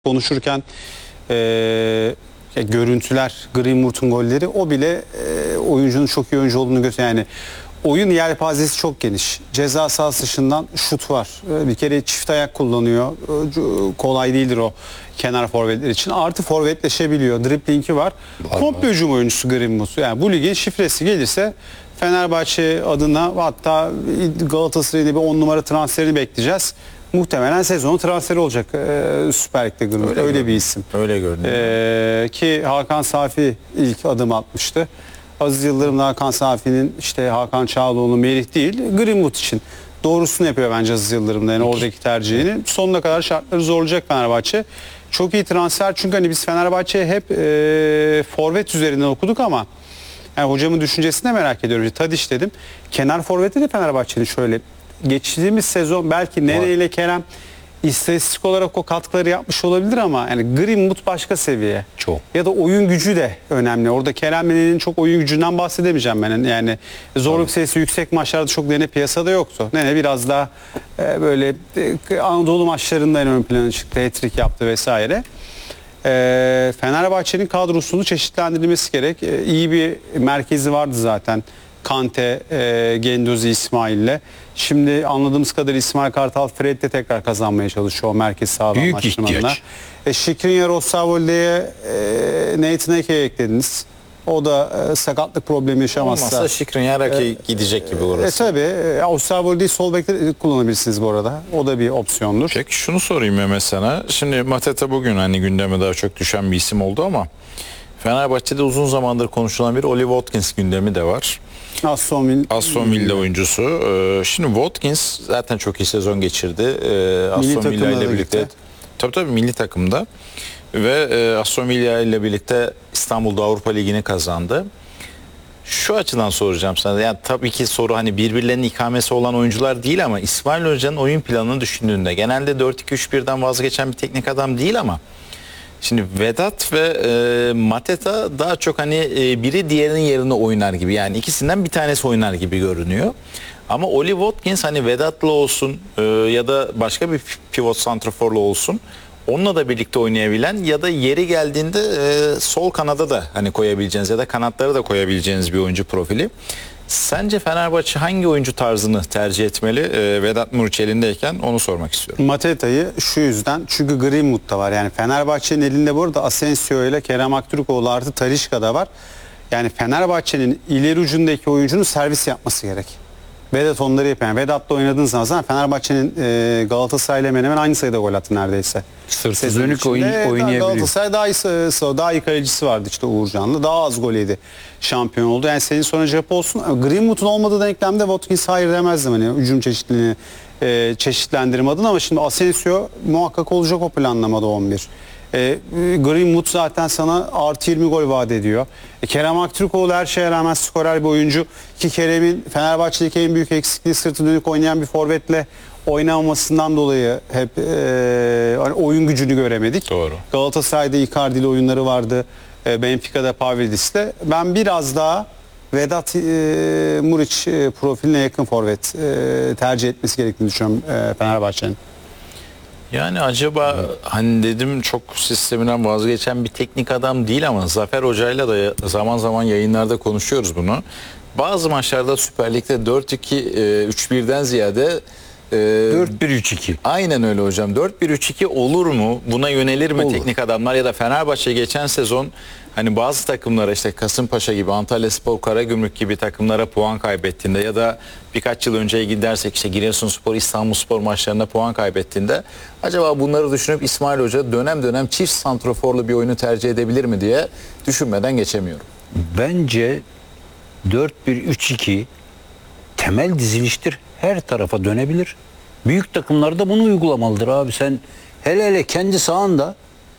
konuşurken görüntüler, Greenwood'un golleri o bile oyuncunun çok iyi oyuncu olduğunu gösteriyor. Yani oyun yelpazesi çok geniş. Ceza sahası dışından şut var. Bir kere çift ayak kullanıyor. Kolay değildir o kenar forvetler için. Artı forvetleşebiliyor. Driblingi var. Komple hücum oyuncusu Greenwood. Yani bu ligin şifresi gelirse Fenerbahçe adına, hatta Galatasaray'da bir 10 numara transferini bekleyeceğiz. Muhtemelen sezonun transferi olacak Süper Lig'de Greenwood. Öyle bir isim. Öyle görünüyor. Ki Hakan Safi ilk adım atmıştı. Aziz Yıldırım'la Hakan Safi'nin işte Hakan Çağlıoğlu, Melih değil, Greenwood için doğrusunu yapıyor bence Aziz Yıldırım'da. Yani oradaki tercihini. Sonuna kadar şartları zorlayacak Fenerbahçe. Çok iyi transfer, çünkü hani biz Fenerbahçe'ye hep forvet üzerinden okuduk ama yani hocamın düşüncesini de merak ediyorum. Tadiç dedim. Kenar forvette de Fenerbahçe'nin şöyle geçtiğimiz sezon belki Nene ile Kerem istatistik olarak o katkıları yapmış olabilir ama yani Greenwood başka seviye. Çok. Ya da oyun gücü de önemli. Orada Kerem Nene'nin çok oyun gücünden bahsedemeyeceğim ben. Yani zorluk sayısı yüksek maçlarda çok Nene piyasada yoktu. Nene biraz daha böyle Anadolu maçlarında en ön plana çıktı. Hat-trick yaptı vesaire. Fenerbahçe'nin kadrosunu çeşitlendirilmesi gerek. İyi bir merkezi vardı zaten. Kante, Gendozi, İsmail'le. Şimdi anladığımız kadarıyla İsmail Kartal, Fred de tekrar kazanmaya çalışıyor o merkez sağlamlaştırmalarına. Büyük ihtiyaç. Şikrinyar, Osavolde'ye Nathan Ake'ye eklediniz. O da sakatlık problemi yaşamazsa. Olmazsa Şikrinyar gidecek gibi orası. Tabii. Osavolde'yi sol bekte kullanabilirsiniz bu arada. O da bir opsiyondur. Peki şunu sorayım Mehmet sana. Şimdi Mateta bugün hani gündeme daha çok düşen bir isim oldu ama Fenerbahçe'de uzun zamandır konuşulan bir Oli Watkins gündemi de var. Aston Villa oyuncusu. Şimdi Watkins zaten çok iyi sezon geçirdi. Aston Villa ile birlikte. Tabii milli takımda. Ve Aston Villa ile birlikte İstanbul'da Avrupa Ligi'ni kazandı. Şu açıdan soracağım sana. Yani tabii ki soru hani birbirlerinin ikamesi olan oyuncular değil ama İsmail Hoca'nın oyun planını düşündüğünde genelde 4-2-3-1'den vazgeçen bir teknik adam değil ama şimdi Vedat ve Mateta daha çok hani biri diğerinin yerine oynar gibi. Yani ikisinden bir tanesi oynar gibi görünüyor. Ama Oli Watkins hani Vedat'la olsun ya da başka bir pivot santraforla olsun, onunla da birlikte oynayabilen ya da yeri geldiğinde sol kanada da hani koyabileceğiniz ya da kanatları da koyabileceğiniz bir oyuncu profili. Sence Fenerbahçe hangi oyuncu tarzını tercih etmeli Vedat Muriç elindeyken, onu sormak istiyorum. Mateta'yı şu yüzden, çünkü Greenwood da var. Yani Fenerbahçe'nin elinde bu arada Asensio ile Kerem Aktürkoğlu artı Talisca da var. Yani Fenerbahçe'nin ileri ucundaki oyuncunun servis yapması gerek. Vedat onları yapıyor. Yani Vedat'la oynadığın zaman Fenerbahçe'nin Galatasaray'la hemen hemen aynı sayıda gol attı neredeyse. Sırtı dönük oynayabiliyor. Galatasaray daha iyi kalecisi vardı işte Uğurcan'la. Daha az gol yedi. Şampiyon oldu. Yani senin sonra cep olsun. Greenwood'un olmadığı denklemde Watkins hayır demezdim. Hani hücum çeşitliliğini çeşitlendirme adına, ama şimdi Asensio muhakkak olacak o planlamada 11. Greenwood zaten sana artı 20 gol vaat ediyor. Kerem Aktürkoğlu her şeye rağmen skorer bir oyuncu, ki Kerem'in Fenerbahçe'deki en büyük eksikliği sırtı dönük oynayan bir forvetle oynamamasından dolayı hep oyun gücünü göremedik. Doğru. Galatasaray'da Icardi'li oyunları vardı. Benfica'da Pavlidis'le. Ben biraz daha Vedat Muriç profiline yakın forvet tercih etmesi gerektiğini düşünüyorum Fenerbahçe'nin. Yani acaba hani dedim, çok sisteminden vazgeçen bir teknik adam değil ama Zafer Hoca'yla da zaman zaman yayınlarda konuşuyoruz bunu. Bazı maçlarda Süper Lig'de 4-2-3-1'den ziyade 4-1-3-2. Aynen öyle hocam. 4-1-3-2 olur mu? Buna yönelir mi teknik adamlar? Ya da Fenerbahçe geçen sezon hani bazı takımlara, işte Kasımpaşa gibi, Antalyaspor, Karagümrük gibi takımlara puan kaybettiğinde ya da birkaç yıl önceye gidersek işte Giresunspor, İstanbulspor maçlarında puan kaybettiğinde acaba bunları düşünüp İsmail Hoca dönem dönem çift santraforlu bir oyunu tercih edebilir mi diye düşünmeden geçemiyorum. Bence 4-1-3-2 temel diziliştir. Her tarafa dönebilir. Büyük takımlarda bunu uygulamalıdır abi. Sen hele kendi sahanda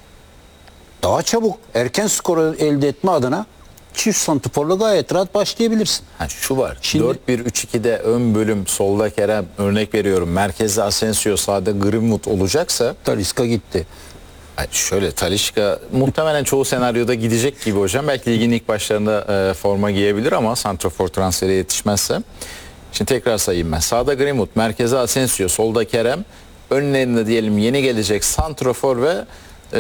daha çabuk erken skoru elde etme adına çift santraforla gayet rahat başlayabilirsin. Şu var. Şimdi 4-1-3-2'de ön bölüm solda Kerem, örnek veriyorum, merkezde Asensio, sağda Greenwood olacaksa Talisca gitti. Şöyle, Talisca muhtemelen çoğu senaryoda gidecek gibi hocam. Belki ligin ilk başlarında forma giyebilir ama santrafor transferi yetişmezse. Şimdi tekrar sayayım ben. Sağda Greenwood, merkeze Asensio, solda Kerem, önlerinde diyelim yeni gelecek santrafor ve